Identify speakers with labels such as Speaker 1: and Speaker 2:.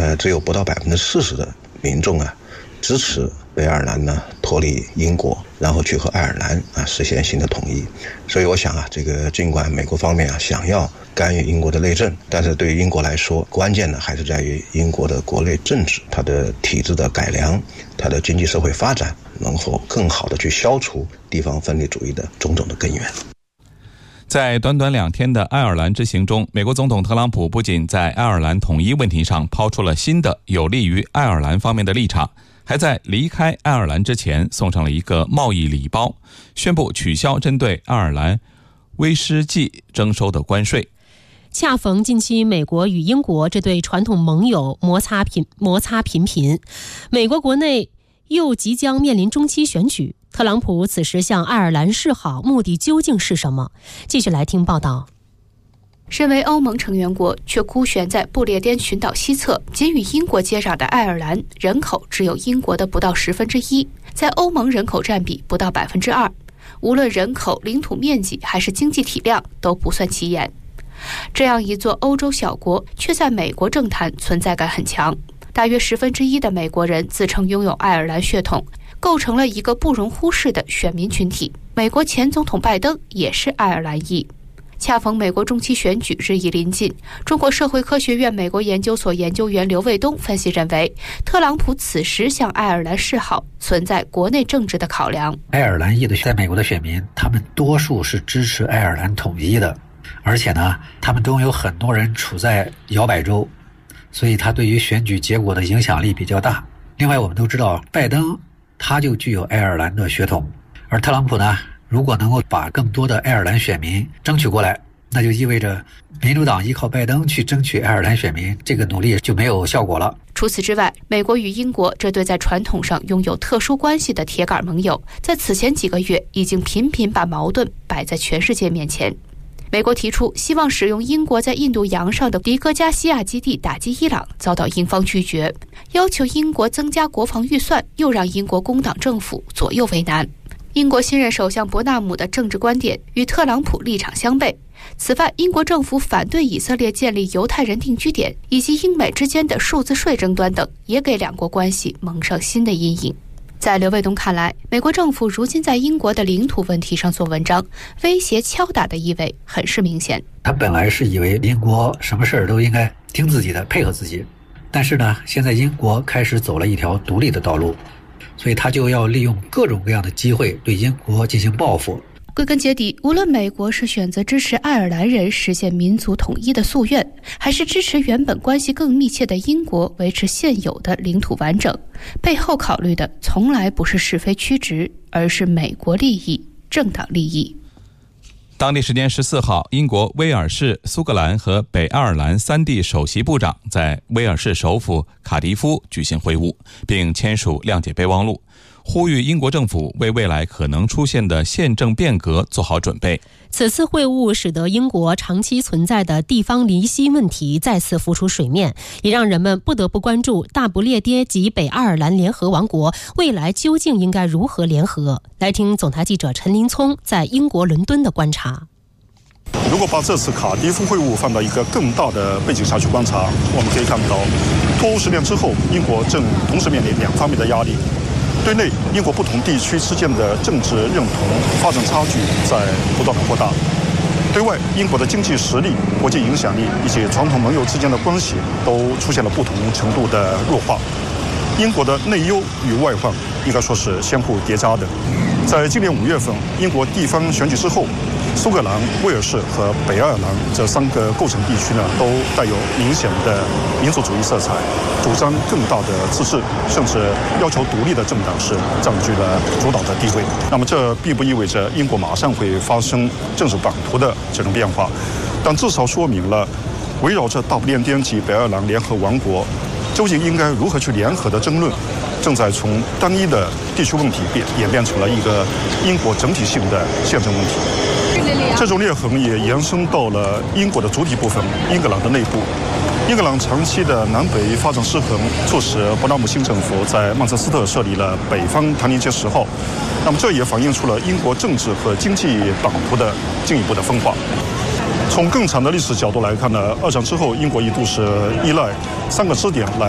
Speaker 1: 只有不到40%的民众支持北爱尔兰呢脱离英国，然后去和爱尔兰实现新的统一。所以我想这个尽管美国方面想要干预英国的内政，但是对于英国来说，关键呢还是在于英国的国内政治，它的体制的改良，它的经济社会发展，能否更好的去消除地方分离主义的种种的根源。
Speaker 2: 在短短2天的爱尔兰之行中，美国总统特朗普不仅在爱尔兰统一问题上抛出了新的有利于爱尔兰方面的立场，还在离开爱尔兰之前送上了一个贸易礼包，宣布取消针对爱尔兰威士忌征收的关税。
Speaker 3: 恰逢近期美国与英国这对传统盟友摩擦频频，美国国内又即将面临中期选举，特朗普此时向爱尔兰示好，目的究竟是什么？继续来听报道。
Speaker 4: 身为欧盟成员国，却孤悬在不列颠群岛西侧，仅与英国接壤的爱尔兰，人口只有英国的不到1/10，在欧盟人口占比不到2%，无论人口、领土面积还是经济体量都不算起眼。这样一座欧洲小国，却在美国政坛存在感很强。大约1/10的美国人自称拥有爱尔兰血统，构成了一个不容忽视的选民群体。美国前总统拜登也是爱尔兰裔。恰逢美国中期选举日益临近，中国社会科学院美国研究所研究员刘卫东分析认为，特朗普此时向爱尔兰示好，存在国内政治的考量。
Speaker 5: 爱尔兰裔的在美国的选民，他们多数是支持爱尔兰统一的，而且呢，他们中有很多人处在摇摆州，所以他对于选举结果的影响力比较大。另外我们都知道，拜登他就具有爱尔兰的血统，而特朗普呢，如果能够把更多的爱尔兰选民争取过来，那就意味着民主党依靠拜登去争取爱尔兰选民，这个努力就没有效果了。
Speaker 4: 除此之外，美国与英国这对在传统上拥有特殊关系的铁杆盟友，在此前几个月已经频频把矛盾摆在全世界面前。美国提出希望使用英国在印度洋上的迪戈加西亚基地打击伊朗，遭到英方拒绝；要求英国增加国防预算，又让英国工党政府左右为难。英国新任首相伯纳姆的政治观点与特朗普立场相悖。此外，英国政府反对以色列建立犹太人定居点，以及英美之间的数字税争端等，也给两国关系蒙上新的阴影。在刘卫东看来，美国政府如今在英国的领土问题上做文章，威胁敲打的意味很是明显。
Speaker 5: 他本来是以为英国什么事儿都应该听自己的，配合自己，但是呢，现在英国开始走了一条独立的道路，所以他就要利用各种各样的机会对英国进行报复。
Speaker 4: 归根结底，无论美国是选择支持爱尔兰人实现民族统一的夙愿，还是支持原本关系更密切的英国维持现有的领土完整，背后考虑的从来不是是非曲直，而是美国利益、政党利益。
Speaker 2: 当地时间14号，英国威尔士、苏格兰和北爱尔兰3地首席部长在威尔士首府卡迪夫举行会晤，并签署谅解备忘录，呼吁英国政府为未来可能出现的宪政变革做好准备。
Speaker 3: 此次会晤使得英国长期存在的地方离析问题再次浮出水面，也让人们不得不关注大不列颠及北爱尔兰联合王国未来究竟应该如何联合。来听总台记者陈林聪在英国伦敦的观察。
Speaker 6: 如果把这次卡迪夫会晤放到一个更大的背景下去观察，我们可以看到，脱欧10年之后，英国正同时面临2方面的压力。对内，英国不同地区之间的政治认同、发展差距在不断的扩大；对外，英国的经济实力、国际影响力以及传统盟友之间的关系都出现了不同程度的弱化。英国的内忧与外患应该说是相互叠加的。在今年5月份，英国地方选举之后，苏格兰、威尔士和北爱尔兰这3个构成地区呢，都带有明显的民族主义色彩，主张更大的自治，甚至要求独立的政党是占据了主导的地位。那么这并不意味着英国马上会发生政治版图的这种变化，但至少说明了围绕着大不列颠及北爱尔兰联合王国究竟应该如何去联合的争论，正在从单一的地区问题演变成了一个英国整体性的宪政问题。这种裂痕也延伸到了英国的主体部分英格兰的内部。英格兰长期的南北发展失衡，促使伯纳姆新政府在曼彻斯特设立了北方唐宁街10号。那么这也反映出了英国政治和经济版图的进一步的分化。从更长的历史角度来看呢，2战之后，英国一度是依赖3个支点来